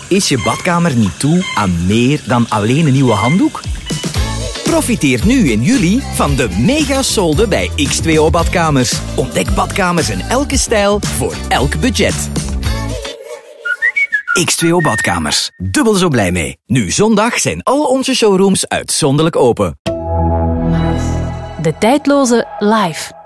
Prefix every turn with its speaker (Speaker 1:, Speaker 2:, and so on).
Speaker 1: Is je badkamer niet toe aan meer dan alleen een nieuwe handdoek? Profiteer nu in juli van de mega-solden bij X2O Badkamers. Ontdek badkamers in elke stijl voor elk budget. X2O Badkamers. Dubbel zo blij mee. Nu zondag zijn al onze showrooms uitzonderlijk open.
Speaker 2: De tijdloze Live.